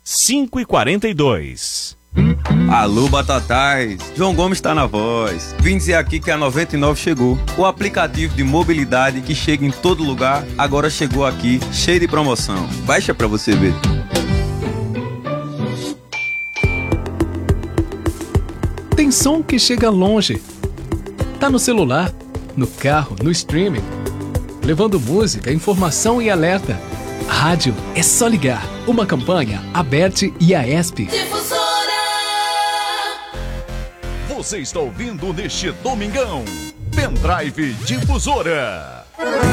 5h42. Alô, Batatais! João Gomes está na voz. Vim dizer aqui que a 99 chegou. O aplicativo de mobilidade que chega em todo lugar, agora chegou aqui, cheio de promoção. Baixa pra você ver. Tem som que chega longe. Tá no celular, no carro, no streaming. Levando música, informação e alerta. Rádio é só ligar. Uma campanha, Aberte e Aesp. Você está ouvindo neste domingão Pendrive Difusora.